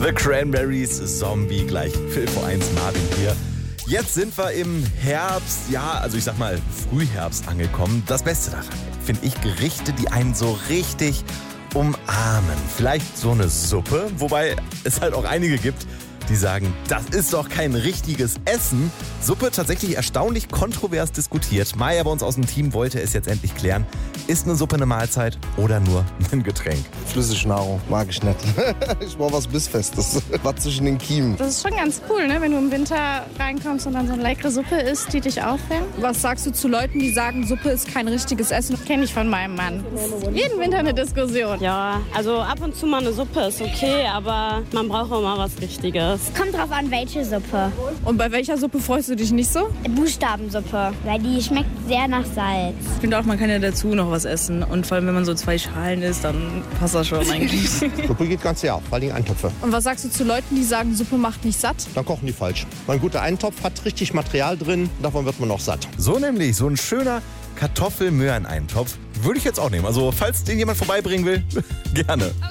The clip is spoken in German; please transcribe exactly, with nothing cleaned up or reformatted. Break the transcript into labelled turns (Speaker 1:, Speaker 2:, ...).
Speaker 1: The Cranberries, Zombie, gleich Phil vor eins, Marvin hier. Jetzt sind wir im Herbst, ja, also ich sag mal Frühherbst angekommen. Das Beste daran finde ich Gerichte, die einen so richtig umarmen. Vielleicht so eine Suppe, wobei es halt auch einige gibt, die sagen, das ist doch kein richtiges Essen. Suppe tatsächlich erstaunlich kontrovers diskutiert. Maya bei uns aus dem Team wollte es jetzt endlich klären. Ist eine Suppe eine Mahlzeit oder nur ein Getränk?
Speaker 2: Flüssignahrung mag ich nicht. Ich brauche was Bissfestes, was zwischen den Kiemen.
Speaker 3: Das ist schon ganz cool, ne? Wenn du im Winter reinkommst und dann so eine leckere Suppe isst, die dich aufwärmt.
Speaker 4: Was sagst du zu Leuten, die sagen, Suppe ist kein richtiges Essen?
Speaker 3: Kenne ich von meinem Mann. Jeden Winter eine Diskussion.
Speaker 5: Ja, also ab und zu mal eine Suppe ist okay, aber man braucht auch mal was Richtiges.
Speaker 6: Kommt drauf an, welche Suppe.
Speaker 4: Und bei welcher Suppe freust du dich nicht so?
Speaker 6: Buchstabensuppe, weil die schmeckt sehr nach Salz.
Speaker 7: Ich finde auch, man kann ja dazu noch was essen. Und vor allem, wenn man so zwei Schalen isst, dann passt das schon eigentlich.
Speaker 2: Suppe geht ganz Jahr, vor allem Eintöpfe.
Speaker 4: Und was sagst du zu Leuten, die sagen, Suppe macht nicht satt?
Speaker 2: Dann kochen die falsch. Ein guter Eintopf hat richtig Material drin, davon wird man noch satt.
Speaker 1: So nämlich, so ein schöner Kartoffel-Möhren-Eintopf würde ich jetzt auch nehmen. Also falls den jemand vorbeibringen will, gerne.